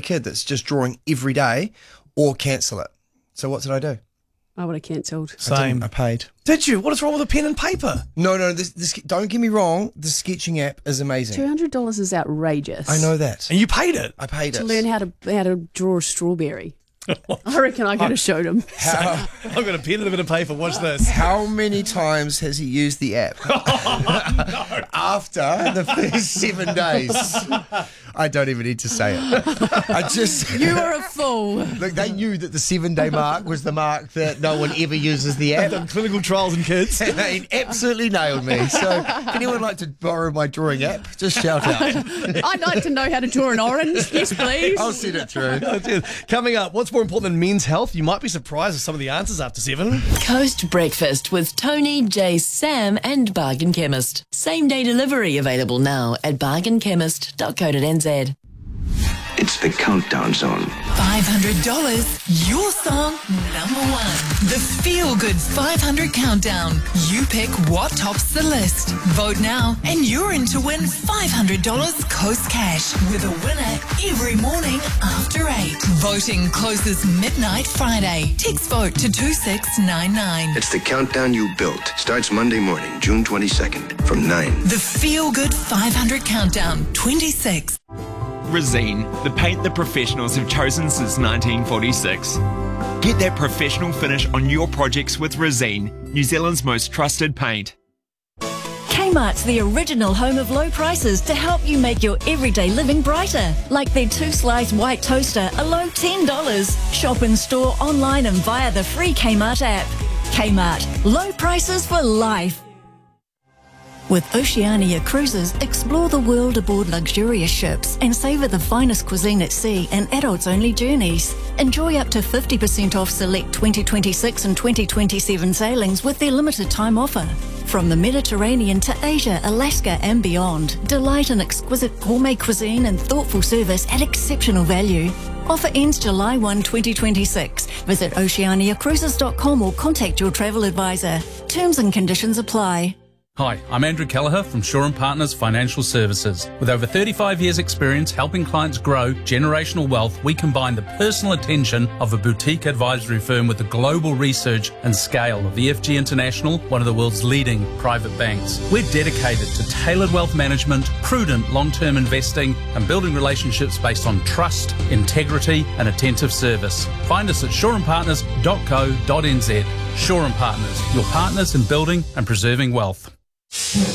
kid that's just drawing every day, or cancel it. So what did I do? I would have cancelled. Same. I paid. Did you? What is wrong with a pen and paper? No, this, don't get me wrong. The sketching app is amazing. $200 is outrageous. I know that. And you paid it? I paid it. To learn how to draw a strawberry. I reckon I could have showed him. I've got a pen and a bit of paper. Watch this. How many times has he used the app? After the first 7 days. I don't even need to say it. You are a fool. Look, they knew that the 7-day mark was the mark that no one ever uses the app. Done clinical trials in kids. They absolutely nailed me. So, if anyone like to borrow my drawing app, just shout out. I'd like to know how to draw an orange. Yes, please. I'll send it through. Coming up, what's more important than men's health? You might be surprised at some of the answers after 7. Coast Breakfast with Tony, Jay, Sam and Bargain Chemist. Same day delivery available now at bargainchemist.co.nz. It's the Countdown Zone. $500, your song #1. The Feel Good 500 Countdown. You pick what tops the list. Vote now and you're in to win $500 Coast Cash with a winner every morning after 8. Voting closes midnight Friday. Text vote to 2699. It's the Countdown You built. Starts Monday morning, June 22nd from 9. The Feel Good 500 Countdown 26. Resene, the paint that professionals have chosen since 1946. Get that professional finish on your projects with Resene, New Zealand's most trusted paint. Kmart's the original home of low prices to help you make your everyday living brighter. Like their 2-slice white toaster, a low $10. Shop in store, online and via the free Kmart app. Kmart, low prices for life. With Oceania Cruises, explore the world aboard luxurious ships and savour the finest cuisine at sea and adults-only journeys. Enjoy up to 50% off select 2026 and 2027 sailings with their limited time offer. From the Mediterranean to Asia, Alaska and beyond, delight in exquisite gourmet cuisine and thoughtful service at exceptional value. Offer ends July 1, 2026. Visit oceaniacruises.com or contact your travel advisor. Terms and conditions apply. Hi, I'm Andrew Kelleher from Shaw & Partners Financial Services. With over 35 years' experience helping clients grow generational wealth, we combine the personal attention of a boutique advisory firm with the global research and scale of EFG International, one of the world's leading private banks. We're dedicated to tailored wealth management, prudent long-term investing, and building relationships based on trust, integrity, and attentive service. Find us at shawandpartners.co.nz. Shaw & Partners, your partners in building and preserving wealth.